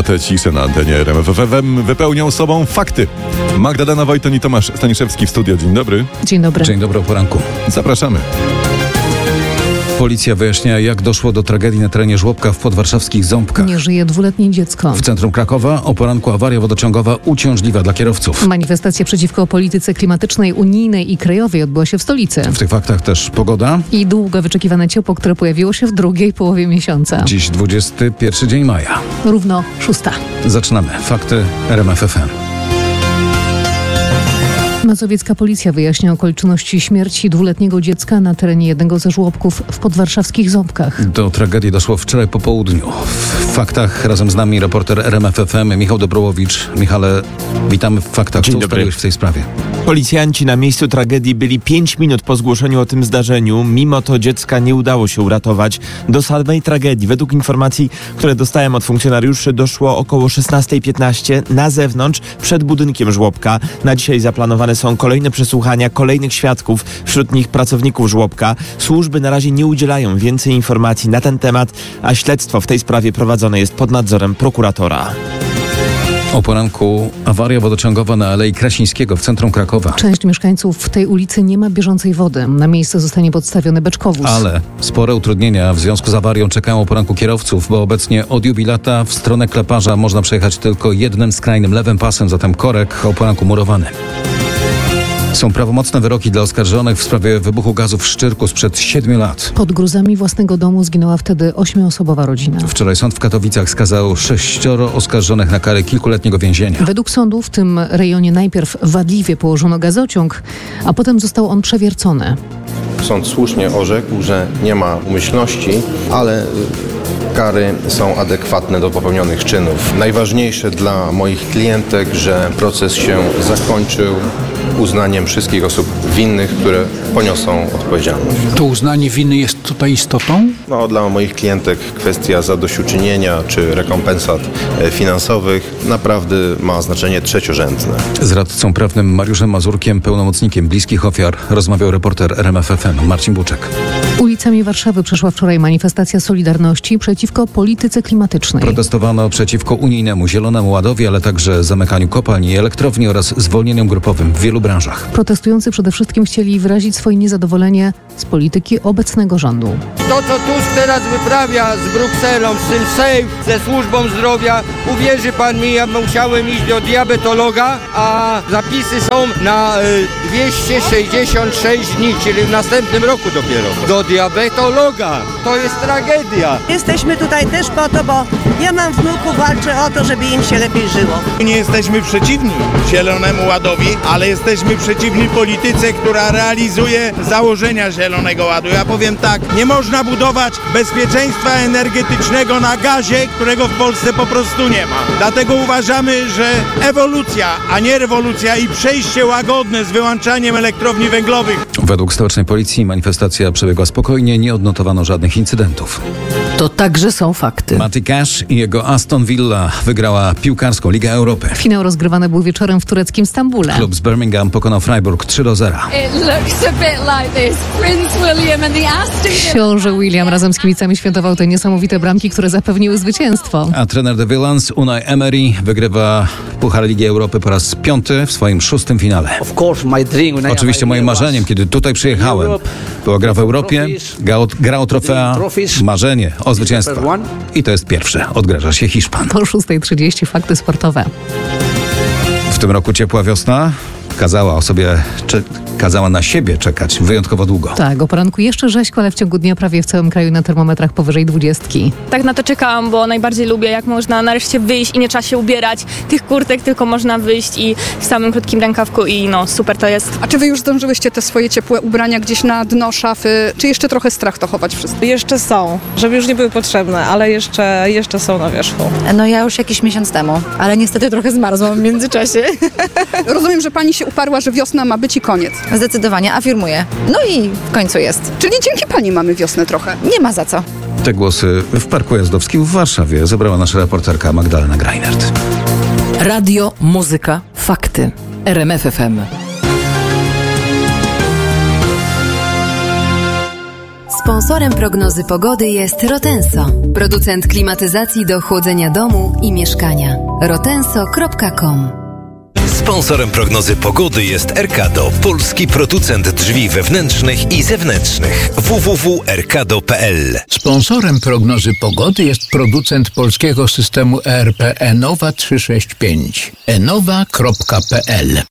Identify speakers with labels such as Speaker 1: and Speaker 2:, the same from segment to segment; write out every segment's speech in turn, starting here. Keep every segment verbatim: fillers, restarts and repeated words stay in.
Speaker 1: a tę ciszę na antenie R M F F M wypełnią sobą fakty. Magdalena Wojton i Tomasz Staniszewski w studio. Dzień dobry.
Speaker 2: Dzień dobry.
Speaker 3: Dzień dobry o poranku.
Speaker 1: Zapraszamy.
Speaker 3: Policja wyjaśnia, jak doszło do tragedii na terenie żłobka w podwarszawskich Ząbkach.
Speaker 2: Nie żyje dwuletnie dziecko.
Speaker 3: W centrum Krakowa o poranku awaria wodociągowa uciążliwa dla kierowców.
Speaker 2: Manifestacja przeciwko polityce klimatycznej unijnej i krajowej odbyła się w stolicy.
Speaker 3: W tych faktach też pogoda.
Speaker 2: I długo wyczekiwane ciepło, które pojawiło się w drugiej połowie miesiąca.
Speaker 3: Dziś dwudziesty pierwszy dzień maja.
Speaker 2: Równo szósta.
Speaker 3: Zaczynamy. Fakty R M F F M.
Speaker 2: Mazowiecka policja wyjaśnia okoliczności śmierci dwuletniego dziecka na terenie jednego ze żłobków w podwarszawskich Ząbkach.
Speaker 3: Do tragedii doszło wczoraj po południu. W faktach razem z nami reporter R M F F M Michał Dobrowowicz. Michale, witamy w faktach.
Speaker 4: Dzień
Speaker 3: Co
Speaker 4: dobry.
Speaker 3: ustaliłeś w tej sprawie?
Speaker 4: Policjanci na miejscu tragedii byli pięć minut po zgłoszeniu o tym zdarzeniu. Mimo to dziecka nie udało się uratować. Do samej tragedii, według informacji, które dostałem od funkcjonariuszy, doszło około szesnasta piętnaście na zewnątrz, przed budynkiem żłobka. Na dzisiaj zaplanowane są kolejne przesłuchania kolejnych świadków, wśród nich pracowników żłobka. Służby na razie nie udzielają więcej informacji na ten temat, a śledztwo w tej sprawie prowadzone jest pod nadzorem prokuratora.
Speaker 3: O poranku awaria wodociągowa na Alei Krasińskiego w centrum Krakowa.
Speaker 2: Część mieszkańców w tej ulicy nie ma bieżącej wody. Na miejsce zostanie podstawiony beczkowóz.
Speaker 3: Ale spore utrudnienia w związku z awarią czekają o poranku kierowców, bo obecnie od jubilata w stronę Kleparza można przejechać tylko jednym skrajnym lewym pasem, zatem korek o poranku murowany. Są prawomocne wyroki dla oskarżonych w sprawie wybuchu gazu w Szczyrku sprzed siedmiu lat.
Speaker 2: Pod gruzami własnego domu zginęła wtedy ośmioosobowa rodzina.
Speaker 3: Wczoraj sąd w Katowicach skazał sześcioro oskarżonych na karę kilkuletniego więzienia.
Speaker 2: Według sądu w tym rejonie najpierw wadliwie położono gazociąg, a potem został on przewiercony.
Speaker 5: Sąd słusznie orzekł, że nie ma umyślności, ale kary są adekwatne do popełnionych czynów. Najważniejsze dla moich klientek, że proces się zakończył uznaniem wszystkich osób winnych, które poniosą odpowiedzialność.
Speaker 6: To uznanie winy jest tutaj istotą?
Speaker 5: No, dla moich klientek kwestia zadośćuczynienia czy rekompensat finansowych naprawdę ma znaczenie trzeciorzędne.
Speaker 3: Z radcą prawnym Mariuszem Mazurkiem, pełnomocnikiem bliskich ofiar, rozmawiał reporter R M F F M Marcin Buczek.
Speaker 2: Ulicami Warszawy przeszła wczoraj manifestacja Solidarności przeciwko polityce klimatycznej.
Speaker 3: Protestowano przeciwko unijnemu Zielonemu Ładowi, ale także zamykaniu kopalni i elektrowni oraz zwolnieniom grupowym w wielu branżach.
Speaker 2: Protestujący przede wszystkim chcieli wyrazić swoje niezadowolenie z polityki obecnego rządu.
Speaker 7: To, co Tusk teraz wyprawia z Brukselą, z tym safe, ze służbą zdrowia, uwierzy pan mi, ja musiałem iść do diabetologa, a zapisy są na y, dwieście sześćdziesiąt sześć dni, czyli w następnym roku dopiero. Do diabetologa! To jest tragedia!
Speaker 8: Jesteśmy tutaj też po to, bo ja mam wnuków, walczę o to, żeby im się lepiej żyło.
Speaker 9: Nie jesteśmy przeciwni Zielonemu Ładowi, ale jesteśmy przeciwni polityce, która realizuje założenia Zielonego Ładu. Ja powiem tak, nie można budować bezpieczeństwa energetycznego na gazie, którego w Polsce po prostu nie ma. Dlatego uważamy, że ewolucja, a nie rewolucja i przejście łagodne z wyłączaniem elektrowni węglowych.
Speaker 3: Według stołecznej policji manifestacja przebiegła spokojnie, nie odnotowano żadnych incydentów.
Speaker 10: To także są fakty.
Speaker 3: Matty Cash i jego Aston Villa wygrała piłkarską Ligę Europy.
Speaker 2: Finał rozgrywany był wieczorem w tureckim Stambule.
Speaker 3: Klub z Birmingham pokonał Freiburg trzy do zera.
Speaker 2: Książę William razem z kibicami świętował te niesamowite bramki, które zapewniły zwycięstwo.
Speaker 3: A trener The Villains Unai Emery wygrywa Puchar Ligi Europy po raz piąty w swoim szóstym finale. Oczywiście moim marzeniem, kiedy tutaj przyjechałem, była gra w Europie, gra o trofea, marzenie o zwycięstwo. I to jest pierwsze. Odgraża się Hiszpan.
Speaker 2: Po szósta trzydzieści fakty sportowe.
Speaker 3: W tym roku ciepła wiosna kazała o sobie, czy, kazała na siebie czekać wyjątkowo długo.
Speaker 2: Tak, o poranku jeszcze rzeźko, ale w ciągu dnia prawie w całym kraju na termometrach powyżej dwudziestki.
Speaker 11: Tak na to czekałam, bo najbardziej lubię, jak można nareszcie wyjść i nie trzeba się ubierać tych kurtek, tylko można wyjść i w samym krótkim rękawku i no super to jest.
Speaker 12: A czy wy już zdążyłyście te swoje ciepłe ubrania gdzieś na dno szafy, czy jeszcze trochę strach to chować wszystko?
Speaker 13: Jeszcze są, żeby już nie były potrzebne, ale jeszcze, jeszcze są na wierzchu.
Speaker 14: No ja już jakiś miesiąc temu, ale niestety trochę zmarzłam w międzyczasie.
Speaker 12: Rozumiem, że pani się uparła, że wiosna ma być i koniec.
Speaker 14: Zdecydowanie, afirmuję. No i w końcu jest.
Speaker 12: Czyli dzięki pani mamy wiosnę trochę.
Speaker 14: Nie ma za co.
Speaker 3: Te głosy w Parku Jazdowskim w Warszawie zebrała nasza reporterka Magdalena Greinert.
Speaker 10: Radio, muzyka, fakty. R M F F M.
Speaker 15: Sponsorem prognozy pogody jest Rotenso, producent klimatyzacji do chłodzenia domu i mieszkania. rotenso kropka com.
Speaker 16: Sponsorem prognozy pogody jest Erkado, polski producent drzwi wewnętrznych i zewnętrznych. w w w kropka erkado kropka p l.
Speaker 17: Sponsorem prognozy pogody jest producent polskiego systemu E R P Enowa trzysta sześćdziesiąt pięć. enowa kropka p l.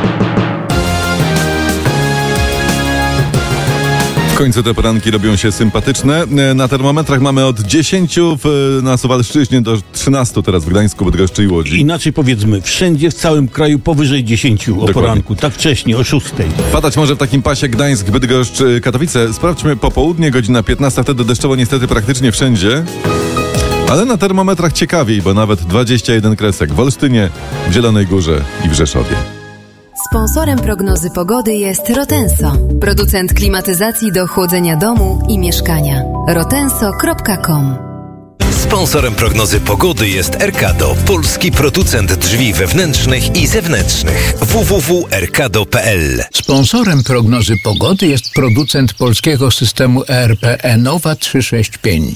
Speaker 1: W końcu te poranki robią się sympatyczne. Na termometrach mamy od dziesięciu w, na Suwalszczyźnie do trzynastu teraz w Gdańsku, Bydgoszczy i Łodzi.
Speaker 18: Inaczej powiedzmy, wszędzie w całym kraju powyżej dziesięciu o Dokładnie. Poranku, tak wcześnie, o szóstej.
Speaker 1: Padać może w takim pasie Gdańsk, Bydgoszcz, Katowice. Sprawdźmy popołudnie, godzina piętnasta, wtedy deszczowo niestety praktycznie wszędzie. Ale na termometrach ciekawiej, bo nawet dwadzieścia jeden kresek w Olsztynie, w Zielonej Górze i w Rzeszowie.
Speaker 15: Sponsorem prognozy pogody jest Rotenso, producent klimatyzacji do chłodzenia domu i mieszkania. rotenso kropka com.
Speaker 16: Sponsorem prognozy pogody jest Erkado, polski producent drzwi wewnętrznych i zewnętrznych. w w w kropka erkado kropka p l.
Speaker 17: Sponsorem prognozy pogody jest producent polskiego systemu E R P Enowa trzysta sześćdziesiąt pięć.